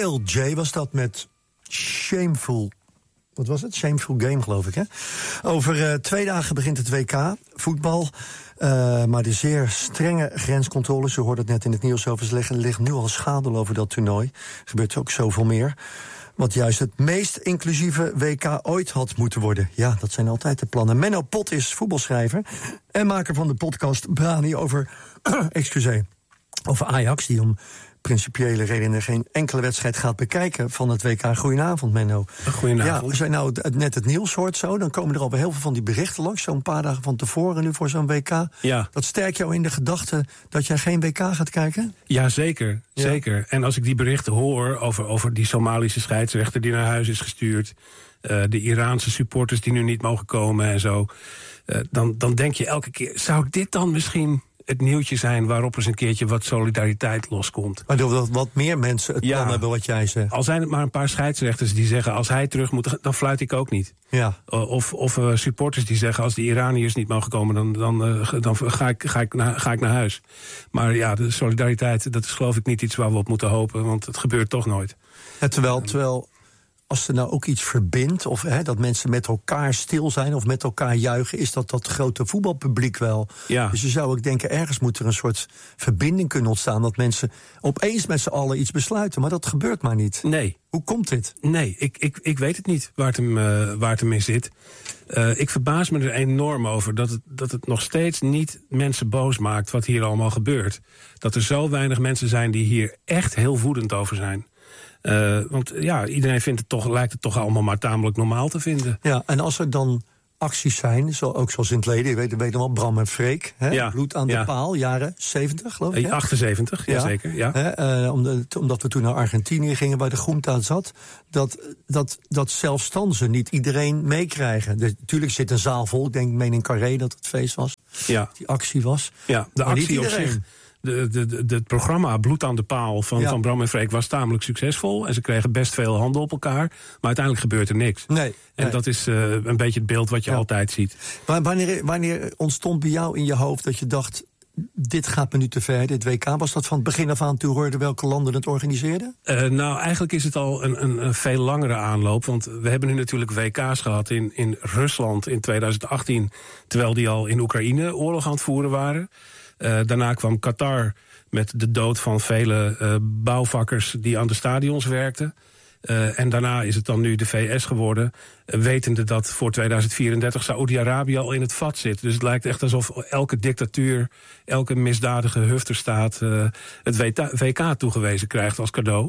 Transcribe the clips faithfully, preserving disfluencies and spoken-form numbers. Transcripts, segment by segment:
Lil J was dat met Shameful. Wat was het? Shameful Game, geloof ik, hè? Over uh, twee dagen begint het W K voetbal. Uh, maar de zeer strenge grenscontroles, je hoorde het net in het nieuws over, liggen, ligt nu al schadel over dat toernooi. Er gebeurt ook zoveel meer. Wat juist het meest inclusieve W K ooit had moeten worden. Ja, dat zijn altijd de plannen. Menno Pot is voetbalschrijver en maker van de podcast Brani over, excuseer, over Ajax, die om principiële redenen geen enkele wedstrijd gaat bekijken van het W K. Goedenavond, Menno. Goedenavond. Ja, als jij nou het, net het nieuws hoort zo, dan komen er alweer heel veel van die berichten langs, zo'n paar dagen van tevoren nu voor zo'n W K. Ja. Dat sterkt jou in de gedachte dat jij geen W K gaat kijken? Ja, zeker. Ja. zeker. En als ik die berichten hoor over, over die Somalische scheidsrechter die naar huis is gestuurd, uh, de Iraanse supporters die nu niet mogen komen en zo, uh, dan, dan denk je elke keer, zou dit dan misschien het nieuwtje zijn waarop eens een keertje wat solidariteit loskomt? Waardoor dat wat meer mensen het Ja. plan hebben wat jij zegt. Al zijn het maar een paar scheidsrechters die zeggen, als hij terug moet, dan fluit ik ook niet. Ja. Of, of uh, supporters die zeggen, als de Iraniërs niet mogen komen, dan, dan, uh, dan ga, ik, ga, ik na, ga ik naar huis. Maar ja, de solidariteit, dat is geloof ik niet iets waar we op moeten hopen, want het gebeurt toch nooit. Ja, terwijl, terwijl als er nou ook iets verbindt, of hè, dat mensen met elkaar stil zijn of met elkaar juichen, is dat dat grote voetbalpubliek wel. Ja. Dus je zou ook denken, ergens moet er een soort verbinding kunnen ontstaan, dat mensen opeens met z'n allen iets besluiten. Maar dat gebeurt maar niet. Nee. Hoe komt dit? Nee, ik, ik, ik weet het niet waar het hem, uh, waar het hem in zit. Uh, ik verbaas me er enorm over dat het, dat het nog steeds niet mensen boos maakt wat hier allemaal gebeurt. Dat er zo weinig mensen zijn die hier echt heel woedend over zijn. Uh, want ja, iedereen vindt het toch, lijkt het toch allemaal maar tamelijk normaal te vinden. Ja, en als er dan acties zijn, zo, ook zoals in het leden, je weet, je weet nog wel, Bram en Freek, hè, Ja, bloed aan de ja. paal, jaren zeventig, geloof ik. Hè? achtenzeventig, ja, zeker. Ja. Hè, uh, omdat, omdat we toen naar Argentinië gingen, waar de Junta zat, dat, dat, dat zelfs dan ze niet iedereen meekrijgen. Dus, natuurlijk zit een zaal vol, ik denk, ik meen in Carré dat het feest was, Ja. die actie was. Ja, de Maar niet actie op iedereen. zich. De, de, de, de, het programma Bloed aan de Paal van, Ja. van Bram en Freek was tamelijk succesvol. En ze kregen best veel handen op elkaar. Maar uiteindelijk gebeurt er niks. Nee. En nee. dat is uh, een beetje het beeld wat je Ja. altijd ziet. Maar wanneer, wanneer ontstond bij jou in je hoofd dat je dacht, dit gaat me nu te ver, dit W K? Was dat van het begin af aan toe hoorde welke landen het organiseerden? Uh, nou, eigenlijk is het al een, een, een veel langere aanloop. Want we hebben nu natuurlijk W K's gehad in, in Rusland in tweeduizend achttien... terwijl die al in Oekraïne oorlog aan het voeren waren. Uh, daarna kwam Qatar met de dood van vele uh, bouwvakkers die aan de stadions werkten. Uh, en daarna is het dan nu de V S geworden, uh, wetende dat voor tweeduizend vierendertig Saoedi-Arabië al in het vat zit. Dus het lijkt echt alsof elke dictatuur, elke misdadige hufterstaat uh, het W K toegewezen krijgt als cadeau.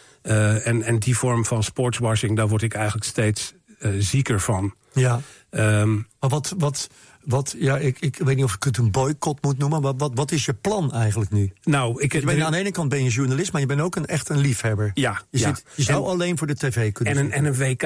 Uh, en, en die vorm van sportswashing, daar word ik eigenlijk steeds uh, zieker van. Ja. Um, Maar wat, wat, wat ja, ik, ik weet niet of ik het een boycott moet noemen, maar wat, wat is je plan eigenlijk nu? Nou, ik, Je bent, aan de ene kant ben je journalist, maar je bent ook een, echt een liefhebber. Ja, Je, ja. zit, je zou En- alleen voor de tv kunnen En een, en een W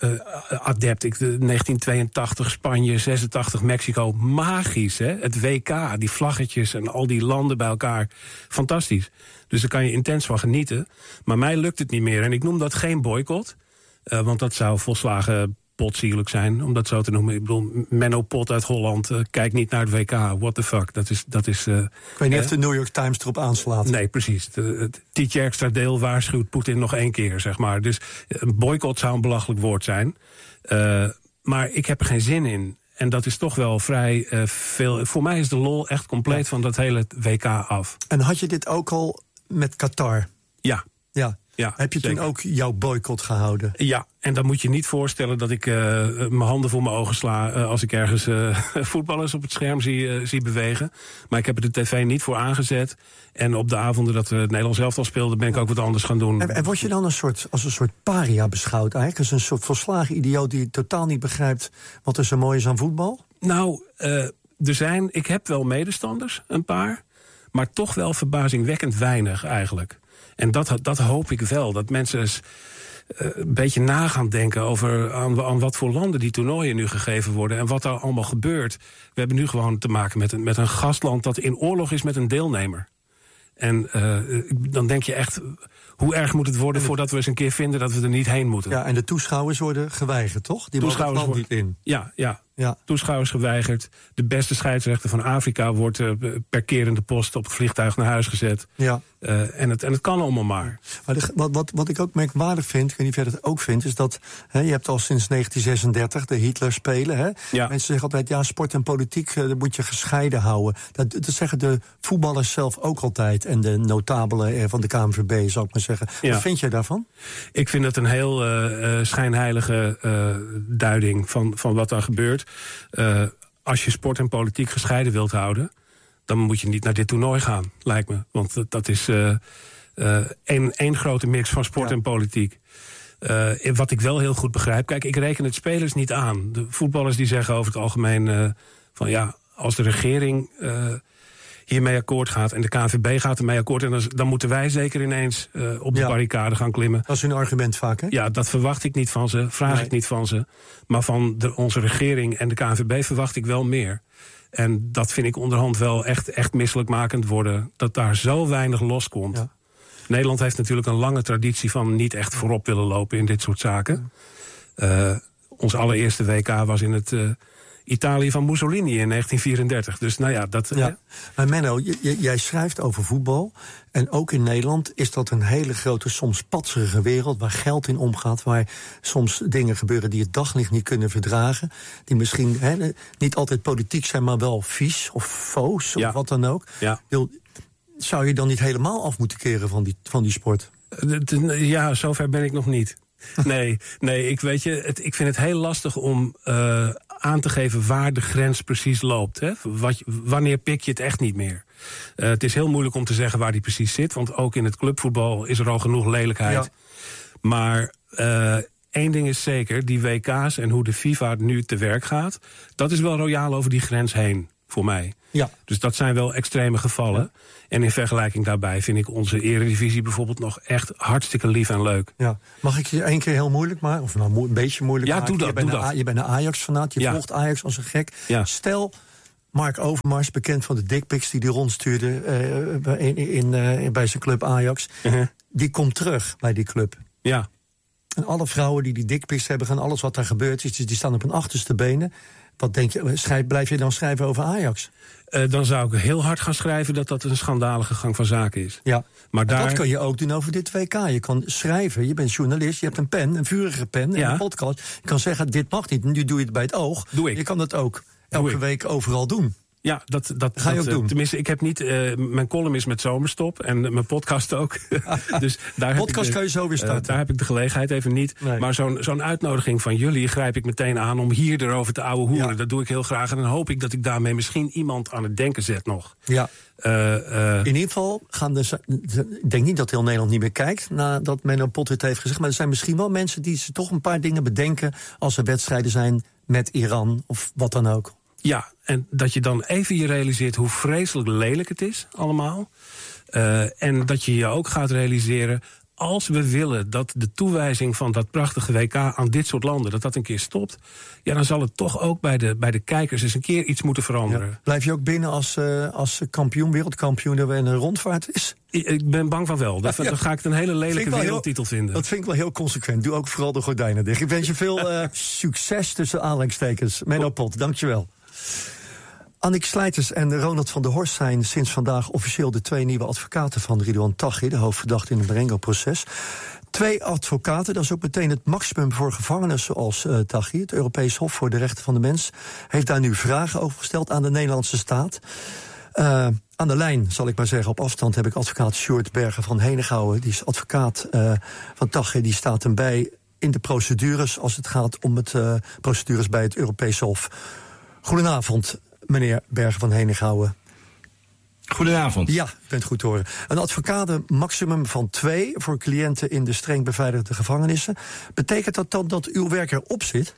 K-adept. ik de negentien tweeëntachtig, Spanje, zesentachtig, Mexico. Magisch, hè? Het W K, die vlaggetjes en al die landen bij elkaar. Fantastisch. Dus daar kan je intens van genieten. Maar mij lukt het niet meer. En ik noem dat geen boycott. Uh, want dat zou volslagen potsierlijk zijn, om dat zo te noemen. Ik bedoel, Menno Pot uit Holland, uh, kijk niet naar het W K. What the fuck? Dat is... Dat is uh, Ik weet niet uh, of de New York Times erop aanslaat. Nee, precies. Het Tietje extra deel waarschuwt Poetin nog één keer, zeg maar. Dus een boycott zou een belachelijk woord zijn. Uh, maar ik heb er geen zin in. En dat is toch wel vrij uh, veel. Voor mij is de lol echt compleet Ja. van dat hele W K af. En had je dit ook al met Qatar? Ja. Ja. Ja, Heb je zeker. toen ook jouw boycott gehouden? Ja, en dan moet je niet voorstellen dat ik uh, mijn handen voor mijn ogen sla uh, als ik ergens uh, voetballers op het scherm zie, uh, zie bewegen. Maar ik heb er de tv niet voor aangezet. En op de avonden dat we het Nederlands elftal speelden, ben ik ook wat anders gaan doen. En, en word je dan een soort, als een soort paria beschouwd eigenlijk? Als een soort volslagen idioot die totaal niet begrijpt wat er zo mooi is aan voetbal? Nou, uh, er zijn, ik heb wel medestanders, een paar. Maar toch wel verbazingwekkend weinig eigenlijk. En dat, dat hoop ik wel, dat mensen eens uh, een beetje na gaan denken over aan, aan wat voor landen die toernooien nu gegeven worden en wat daar allemaal gebeurt. We hebben nu gewoon te maken met een, met een gastland dat in oorlog is met een deelnemer. En uh, dan denk je echt, hoe erg moet het worden voordat we eens een keer vinden dat we er niet heen moeten? Ja, en de toeschouwers worden geweigerd, toch? Die mogen het Toeschouwers land worden- niet in. Ja, ja. Ja. Toeschouwers geweigerd. De beste scheidsrechter van Afrika wordt uh, per kerende post op het vliegtuig naar huis gezet. Ja. Uh, en, het, en het kan allemaal maar. maar de, wat, wat, wat ik ook merkwaardig vind, ik weet niet of jij dat ook vindt, is dat hè, je hebt al sinds negentien zesendertig de Hitler spelen. Hè? Ja. Mensen zeggen altijd, ja, sport en politiek uh, dat moet je gescheiden houden. Dat, dat zeggen de voetballers zelf ook altijd. En de notabelen uh, van de K N V B, zou ik maar zeggen. Ja. Wat vind jij daarvan? Ik vind dat een heel uh, uh, schijnheilige uh, duiding van, van wat daar gebeurt. Uh, als je sport en politiek gescheiden wilt houden, dan moet je niet naar dit toernooi gaan, lijkt me. Want uh, dat is uh, uh, één, één grote mix van sport ja. en politiek. Uh, wat ik wel heel goed begrijp, kijk, ik reken het spelers niet aan. De voetballers die zeggen over het algemeen uh, van ja, als de regering uh, hiermee akkoord gaat en de K N V B gaat ermee akkoord, en dan, dan moeten wij zeker ineens uh, op de ja. barricade gaan klimmen. Dat is hun argument vaak, hè? Ja, dat verwacht ik niet van ze, vraag nee. ik niet van ze. Maar van de, onze regering en de K N V B verwacht ik wel meer. En dat vind ik onderhand wel echt, echt misselijkmakend worden, dat daar zo weinig loskomt. Ja. Nederland heeft natuurlijk een lange traditie van niet echt voorop willen lopen in dit soort zaken. Uh, ons allereerste W K was in het uh, Italië van Mussolini in negentien vierendertig. Dus nou ja, dat... Ja. Maar Menno, j- j- jij schrijft over voetbal. En ook in Nederland is dat een hele grote, soms patserige wereld, waar geld in omgaat, waar soms dingen gebeuren die het daglicht niet kunnen verdragen. Die misschien he, niet altijd politiek zijn, maar wel vies of foos ja. of wat dan ook. Ja. Wil, zou je dan niet helemaal af moeten keren van die, van die sport? Ja, zover ben ik nog niet. Nee, nee, ik weet je, het, ik vind het heel lastig om uh, aan te geven waar de grens precies loopt. Hè? Wat, wanneer pik je het echt niet meer? Uh, het is heel moeilijk om te zeggen waar die precies zit, want ook in het clubvoetbal is er al genoeg lelijkheid. Ja. Maar uh, één ding is zeker, die W K's en hoe de FIFA nu te werk gaat, dat is wel royaal over die grens heen, voor mij. Ja. Dus dat zijn wel extreme gevallen. Ja. En in vergelijking daarbij vind ik onze eredivisie bijvoorbeeld nog echt hartstikke lief en leuk. Ja. Mag ik je één keer heel moeilijk maken? Of nou een beetje moeilijk ja, maken? Doe dat, je, bent doe een, dat. je bent een Ajax-fanaat, je ja. volgt Ajax als een gek. Ja. Stel, Mark Overmars, bekend van de dickpics die hij rondstuurde uh, in, in, uh, bij zijn club Ajax. Uh-huh. Die komt terug bij die club. Ja. En alle vrouwen die die dickpics hebben en alles wat daar gebeurd is, die staan op hun achterste benen. Wat denk je, schrijf, blijf je dan schrijven over Ajax? Uh, dan zou ik heel hard gaan schrijven dat dat een schandalige gang van zaken is. Ja, maar daar... dat kan je ook doen over dit W K. Je kan schrijven, je bent journalist, je hebt een pen, een vurige pen, ja. en een podcast. Je kan zeggen, dit mag niet, nu doe je het bij het oog. Doe ik. Je kan dat ook elke week overal doen. Ja, dat, dat ga je dat, ook doen. Tenminste, ik heb niet. Uh, mijn column is met zomerstop en mijn podcast ook. Dus daar podcast heb ik de, kan je zo weer starten. Uh, daar heb ik de gelegenheid even niet. Nee. Maar zo'n, zo'n uitnodiging van jullie grijp ik meteen aan om hier erover te ouwe hoeren. Ja. Dat doe ik heel graag. En dan hoop ik dat ik daarmee misschien iemand aan het denken zet nog. Ja. Uh, uh, In ieder geval gaan de. Ik denk niet dat heel Nederland niet meer kijkt nadat Menno Pottit heeft gezegd. Maar er zijn misschien wel mensen die ze toch een paar dingen bedenken als er wedstrijden zijn met Iran of wat dan ook. Ja, en dat je dan even je realiseert hoe vreselijk lelijk het is allemaal. Uh, en dat je je ook gaat realiseren, als we willen dat de toewijzing van dat prachtige W K aan dit soort landen, dat dat een keer stopt, ja, dan zal het toch ook bij de, bij de kijkers eens een keer iets moeten veranderen. Ja. Blijf je ook binnen als, uh, als kampioen, wereldkampioen, dat er een rondvaart is? Ik, ik ben bang van wel. Dat, ja. Dan ga ik het een hele lelijke wereldtitel heel, vinden. Dat vind ik wel heel consequent. Doe ook vooral de gordijnen dicht. Ik wens je veel uh, succes tussen aanhalingstekens. Menno Pot, dankjewel. Annick Slijters en Ronald van der Horst zijn sinds vandaag officieel de twee nieuwe advocaten van Ridouan Taghi, de hoofdverdachte in het Marengo-proces. Twee advocaten, dat is ook meteen het maximum voor gevangenen zoals uh, Taghi. Het Europees Hof voor de Rechten van de Mens heeft daar nu vragen over gesteld aan de Nederlandse staat. Uh, aan de lijn, zal ik maar zeggen, op afstand heb ik advocaat Sjoerd Berger van Henegouwen. Die is advocaat uh, van Taghi, die staat hem bij in de procedures als het gaat om het uh, procedures bij het Europees Hof. Goedenavond, meneer Berger van Henegouwen. Goedenavond. Ja, ik ben het goed te horen. Een advocatenmaximum van twee voor cliënten in de streng beveiligde gevangenissen. Betekent dat dan dat uw werk erop zit?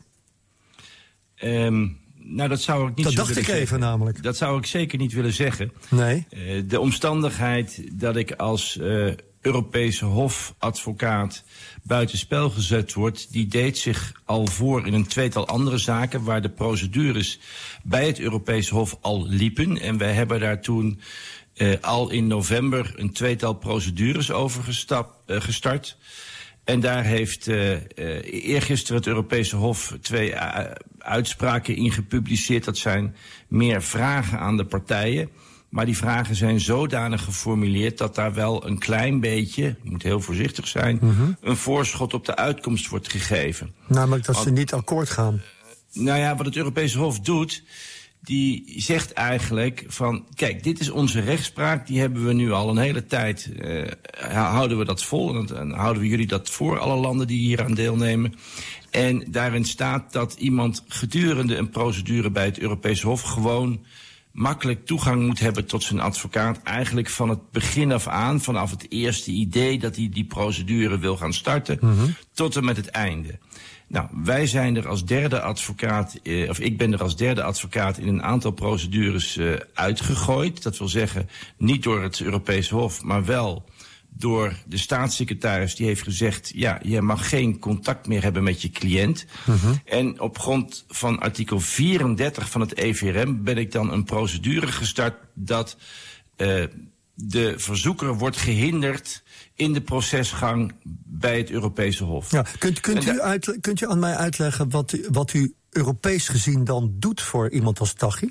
Um, nou, dat zou ik niet dat zo dacht willen ik zeggen. even namelijk. Dat zou ik zeker niet willen zeggen. Nee. Uh, de omstandigheid dat ik als uh, Europese hofadvocaat buitenspel gezet wordt, die deed zich al voor in een tweetal andere zaken waar de procedures bij het Europese Hof al liepen. En wij hebben daar toen uh, al in november een tweetal procedures over gestap, uh, gestart. En daar heeft uh, uh, eergisteren het Europese Hof twee uh, uitspraken in gepubliceerd. Dat zijn meer vragen aan de partijen. Maar die vragen zijn zodanig geformuleerd dat daar wel een klein beetje, je moet heel voorzichtig zijn, mm-hmm. een voorschot op de uitkomst wordt gegeven. Namelijk dat Want, ze niet akkoord gaan. Nou ja, wat het Europese Hof doet, die zegt eigenlijk van, kijk, dit is onze rechtspraak, die hebben we nu al een hele tijd, uh, houden we dat vol en, en houden we jullie dat voor, alle landen die hier aan deelnemen. En daarin staat dat iemand gedurende een procedure bij het Europese Hof gewoon makkelijk toegang moet hebben tot zijn advocaat, eigenlijk van het begin af aan, vanaf het eerste idee dat hij die procedure wil gaan starten, mm-hmm. tot en met het einde. Nou, wij zijn er als derde advocaat, eh, of ik ben er als derde advocaat in een aantal procedures eh, uitgegooid. Dat wil zeggen, niet door het Europese Hof, maar wel door de staatssecretaris die heeft gezegd, ja, je mag geen contact meer hebben met je cliënt. Mm-hmm. En op grond van artikel vierendertig van het E V R M ben ik dan een procedure gestart dat uh, de verzoeker wordt gehinderd in de procesgang bij het Europese Hof. Ja, kunt, kunt, u, uit, kunt u aan mij uitleggen wat u, wat u Europees gezien dan doet voor iemand als Taghi?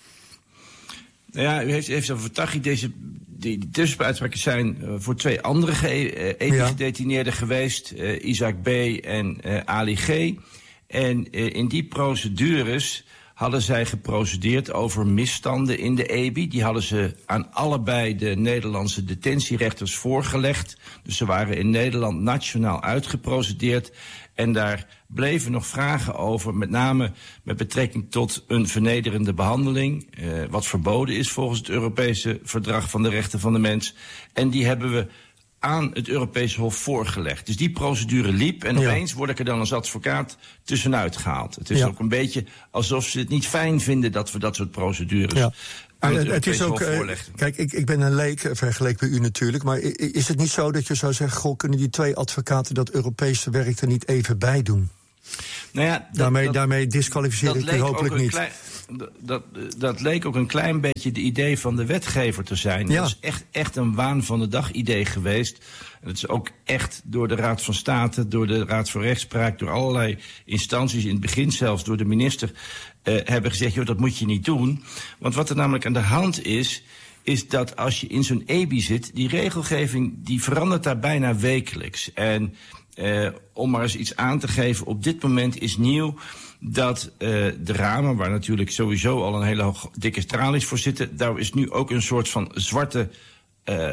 Nou ja, u heeft, heeft over Taghi. Deze die, die tussenuitspraken zijn uh, voor twee andere ge, uh, ja. gedetineerden geweest. Uh, Isaac B. en uh, Ali G. En uh, in die procedures hadden zij geprocedeerd over misstanden in de E B I. Die hadden ze aan allebei de Nederlandse detentierechters voorgelegd. Dus ze waren in Nederland nationaal uitgeprocedeerd. En daar bleven nog vragen over, met name met betrekking tot een vernederende behandeling, eh, wat verboden is volgens het Europese Verdrag van de Rechten van de Mens. En die hebben we aan het Europese Hof voorgelegd. Dus die procedure liep en opeens ja. word ik er dan als advocaat tussenuit gehaald. Het is ja. ook een beetje alsof ze het niet fijn vinden dat we dat soort procedures ja. aan het, het is ook, voorleggen. Kijk, ik, ik ben een leek, vergeleken bij u natuurlijk, maar is het niet zo dat je zou zeggen, goh, kunnen die twee advocaten dat Europese werk er niet even bij doen? Nou ja, dat, daarmee, dat, daarmee disqualificeer ik u hopelijk niet. Klein, dat, dat, dat leek ook een klein beetje de idee van de wetgever te zijn. Ja. Dat is echt, echt een waan van de dag idee geweest. En dat is ook echt door de Raad van State, door de Raad voor Rechtspraak, door allerlei instanties, in het begin zelfs door de minister, uh, hebben gezegd, joh, dat moet je niet doen. Want wat er namelijk aan de hand is, is dat als je in zo'n E B I zit, die regelgeving die verandert daar bijna wekelijks. En Uh, om maar eens iets aan te geven, op dit moment is nieuw dat uh, de ramen, waar natuurlijk sowieso al een hele hoog, dikke tralies voor zitten, daar is nu ook een soort van zwarte uh,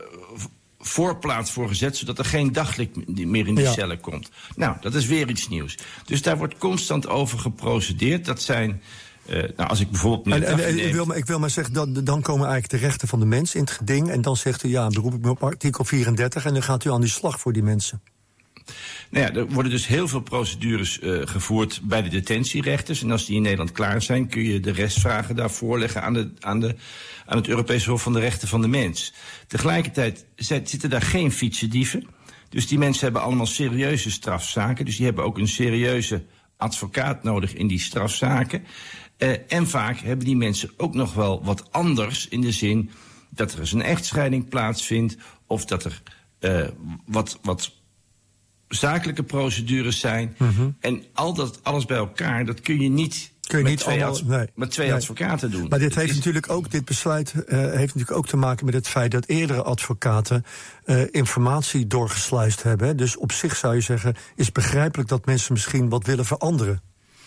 voorplaat voor gezet, zodat er geen daglicht meer in die ja. cellen komt. Nou, dat is weer iets nieuws. Dus daar wordt constant over geprocedeerd. Dat zijn Uh, nou, als ik bijvoorbeeld en, en, en, ik, wil, ik wil maar zeggen, dan, dan komen eigenlijk de rechten van de mens in het geding. En dan zegt u, ja, beroep ik me op artikel vierendertig en dan gaat u aan die slag voor die mensen. Nou ja, er worden dus heel veel procedures uh, gevoerd bij de detentierechters. En als die in Nederland klaar zijn, kun je de restvragen daar voorleggen aan, de, aan, de, aan het Europese Hof van de Rechten van de Mens. Tegelijkertijd zitten daar geen fietsendieven. Dus die mensen hebben allemaal serieuze strafzaken. Dus die hebben ook een serieuze advocaat nodig in die strafzaken. Uh, en vaak hebben die mensen ook nog wel wat anders, in de zin dat er eens een echtscheiding plaatsvindt, of dat er uh, wat, wat zakelijke procedures zijn. Mm-hmm. En al dat alles bij elkaar, dat kun je niet kun je met, niet twee, allemaal, ad- nee, met twee nee. advocaten doen. Maar dit heeft is natuurlijk ook, dit besluit uh, heeft natuurlijk ook te maken met het feit dat eerdere advocaten uh, informatie doorgesluist hebben. Hè. Dus op zich zou je zeggen, is begrijpelijk dat mensen misschien wat willen veranderen.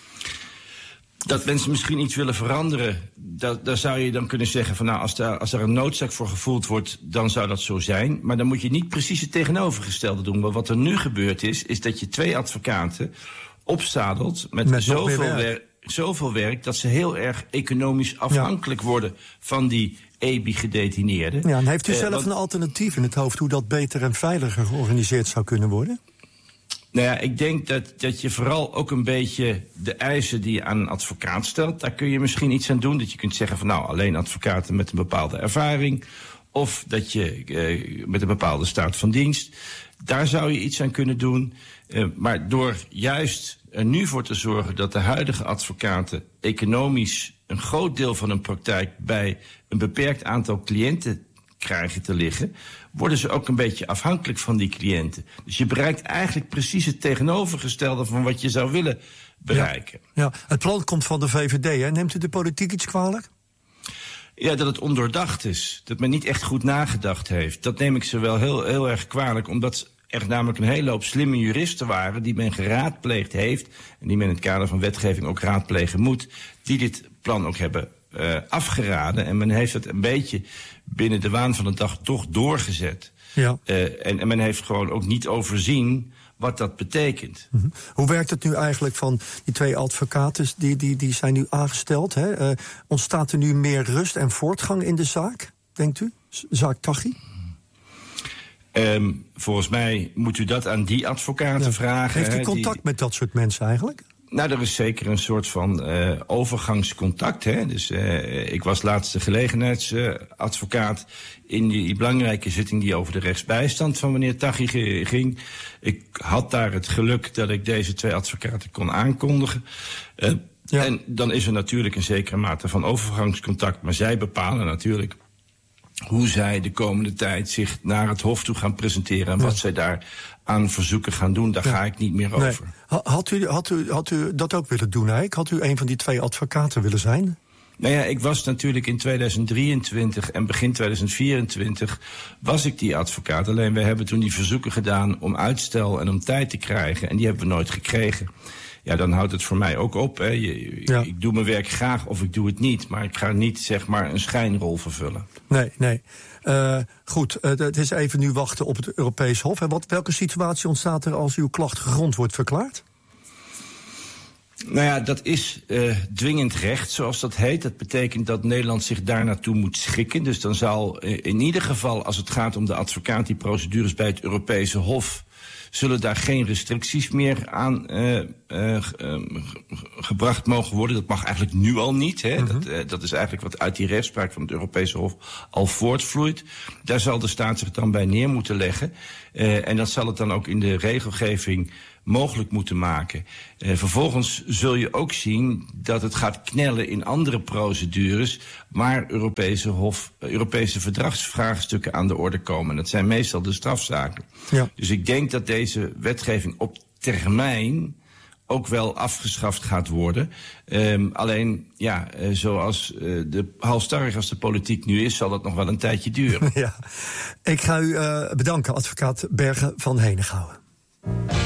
Dat mensen misschien iets willen veranderen, dat, daar zou je dan kunnen zeggen van, nou, als daar, als er een noodzaak voor gevoeld wordt, dan zou dat zo zijn. Maar dan moet je niet precies het tegenovergestelde doen. Want wat er nu gebeurd is, is dat je twee advocaten opzadelt met, met zoveel werk. werk, zoveel werk dat ze heel erg economisch afhankelijk ja. worden van die E B I-gedetineerden. Ja, en heeft u zelf uh, want, een alternatief in het hoofd hoe dat beter en veiliger georganiseerd zou kunnen worden? Nou ja, ik denk dat, dat je vooral ook een beetje de eisen die je aan een advocaat stelt, daar kun je misschien iets aan doen. Dat je kunt zeggen van, nou, alleen advocaten met een bepaalde ervaring, of dat je uh, met een bepaalde staat van dienst, daar zou je iets aan kunnen doen. Uh, maar door juist er nu voor te zorgen dat de huidige advocaten economisch een groot deel van hun praktijk bij een beperkt aantal cliënten krijgen te liggen, worden ze ook een beetje afhankelijk van die cliënten. Dus je bereikt eigenlijk precies het tegenovergestelde van wat je zou willen bereiken. Ja, ja. Het plan komt van de V V D, hè? Neemt u de politiek iets kwalijk? Ja, dat het ondoordacht is. Dat men niet echt goed nagedacht heeft. Dat neem ik ze wel heel, heel erg kwalijk, omdat er namelijk een hele hoop slimme juristen waren die men geraadpleegd heeft en die men in het kader van wetgeving ook raadplegen moet, die dit plan ook hebben uh, afgeraden. En men heeft het een beetje binnen de waan van de dag toch doorgezet. Ja. Uh, en, en men heeft gewoon ook niet overzien wat dat betekent. Mm-hmm. Hoe werkt het nu eigenlijk van die twee advocaten die, die, die zijn nu aangesteld? Hè? Uh, ontstaat er nu meer rust en voortgang in de zaak, denkt u? Zaak Taghi? Um, volgens mij moet u dat aan die advocaten ja. vragen. Heeft u contact die... met dat soort mensen eigenlijk? Nou, er is zeker een soort van uh, overgangscontact. Hè? Dus uh, ik was laatst de gelegenheidsadvocaat uh, in die belangrijke zitting die over de rechtsbijstand van meneer Taghi ging. Ik had daar het geluk dat ik deze twee advocaten kon aankondigen. Uh, ja. En dan is er natuurlijk een zekere mate van overgangscontact, maar zij bepalen natuurlijk hoe zij de komende tijd zich naar het Hof toe gaan presenteren en ja. wat zij daar aan verzoeken gaan doen, daar ja. ga ik niet meer over. Nee. Had, u, had, u, had u dat ook willen doen, Eik? Had u een van die twee advocaten willen zijn? Nou ja, ik was natuurlijk in tweeduizend drieëntwintig en begin tweeduizend vierentwintig was ik die advocaat. Alleen we hebben toen die verzoeken gedaan om uitstel en om tijd te krijgen en die hebben we nooit gekregen. Ja, dan houdt het voor mij ook op. Hè. Je, ja. Ik doe mijn werk graag of ik doe het niet, maar ik ga niet zeg maar een schijnrol vervullen. Nee, nee. Uh, goed, uh, het is even nu wachten op het Europees Hof. En wat, welke situatie ontstaat er als uw klacht gegrond wordt verklaard? Nou ja, dat is uh, dwingend recht, zoals dat heet. Dat betekent dat Nederland zich daar naartoe moet schikken. Dus dan zal uh, in ieder geval, als het gaat om de advocatenprocedures bij het Europese Hof, zullen daar geen restricties meer aan uh, uh, uh, gebracht mogen worden. Dat mag eigenlijk nu al niet. Hè. Mm-hmm. Dat, uh, dat is eigenlijk wat uit die rechtspraak van het Europese Hof al voortvloeit. Daar zal de staat zich dan bij neer moeten leggen. Uh, en dat zal het dan ook in de regelgeving mogelijk moeten maken. Uh, vervolgens zul je ook zien dat het gaat knellen in andere procedures waar Europese, Hof, uh, Europese verdragsvraagstukken aan de orde komen. Dat zijn meestal de strafzaken. Ja. Dus ik denk dat deze wetgeving op termijn ook wel afgeschaft gaat worden. Um, alleen, ja, uh, zoals uh, de halstarrig als de politiek nu is, zal dat nog wel een tijdje duren. Ja. Ik ga u uh, bedanken, advocaat Bergen van Henegouwen.